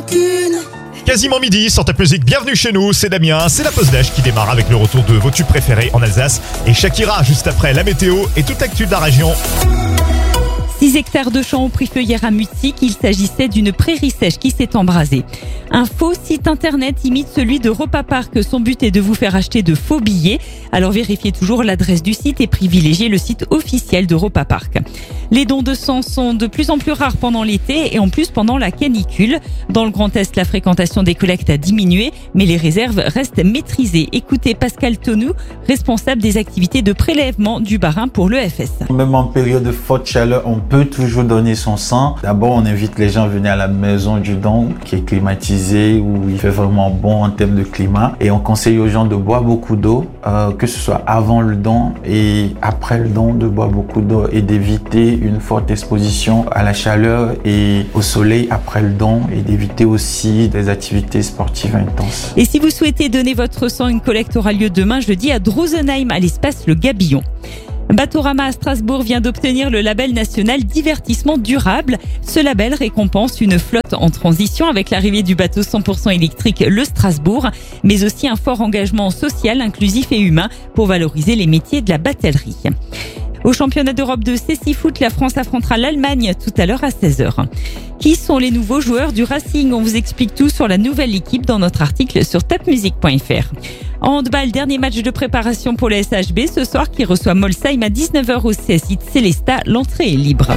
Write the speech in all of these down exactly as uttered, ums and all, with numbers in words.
rancune. Quasiment midi, sur Top Music, bienvenue chez nous, c'est Damien, c'est la pause d'âge qui démarre avec le retour de vos tubes préférés en Alsace et Shakira juste après la météo et toute l'actu de la région. six hectares de champs ont pris feu hier à Mutzig. Il s'agissait d'une prairie sèche qui s'est embrasée. Un faux site internet imite celui de Europa Park. Son but est de vous faire acheter de faux billets. Alors vérifiez toujours l'adresse du site et privilégiez le site officiel d'Europa Park. Les dons de sang sont de plus en plus rares pendant l'été et en plus pendant la canicule. Dans le Grand Est, la fréquentation des collectes a diminué, mais les réserves restent maîtrisées. Écoutez Pascal Tonou, responsable des activités de prélèvement du Bas-Rhin pour l'E F S. Même en période de forte chaleur, on peut toujours donner son sang. D'abord, on invite les gens à venir à la maison du don qui est climatisée, où il fait vraiment bon en termes de climat. Et on conseille aux gens de boire beaucoup d'eau, euh, que ce soit avant le don et après le don, de boire beaucoup d'eau et d'éviter une forte exposition à la chaleur et au soleil après le don et d'éviter aussi des activités sportives intenses. Et si vous souhaitez donner votre sang, une collecte aura lieu demain jeudi à Drusenheim à l'espace Le Gabillon. Batorama à Strasbourg vient d'obtenir le label national divertissement durable. Ce label récompense une flotte en transition avec l'arrivée du bateau cent pour cent électrique le Strasbourg, mais aussi un fort engagement social, inclusif et humain pour valoriser les métiers de la batellerie. Au championnat d'Europe de C six Foot, la France affrontera l'Allemagne tout à l'heure à seize heures. Qui sont les nouveaux joueurs du Racing? On vous explique tout sur la nouvelle équipe dans notre article sur top music point f r. En handball, dernier match de préparation pour le S H B ce soir qui reçoit Molsheim à dix-neuf heures au C S I Célestat. L'entrée est libre.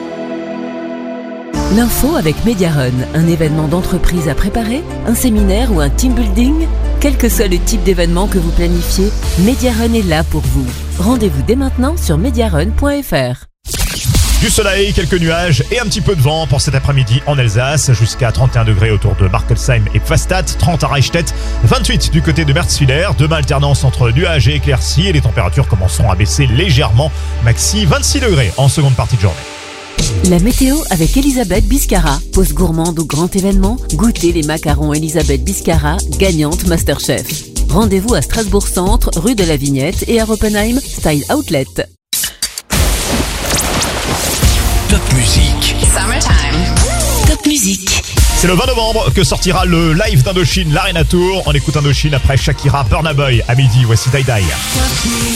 L'info avec Mediarun, un événement d'entreprise à préparer, un séminaire ou un team building. Quel que soit le type d'événement que vous planifiez, Mediarun est là pour vous. Rendez-vous dès maintenant sur mediarun point f r. Du soleil, quelques nuages et un petit peu de vent pour cet après-midi en Alsace, jusqu'à trente et un degrés autour de Markelsheim et Pfastatt, trente à Reichstätt, vingt-huit du côté de Merzwiller. Demain, alternance entre nuages et éclaircies et les températures commenceront à baisser légèrement, maxi vingt-six degrés en seconde partie de journée. La météo avec Elisabeth Biscara. Pause gourmande ou grand événement, goûtez les macarons Elisabeth Biscara, gagnante Masterchef. Rendez-vous à Strasbourg Centre, rue de la Vignette et à Oppenheim, Style Outlet. Top Music. Summertime. Top Music. C'est le vingt novembre que sortira le live d'Indochine, l'Arena Tour. On écoute Indochine après Shakira, Burna Boy. À midi, voici Die Die.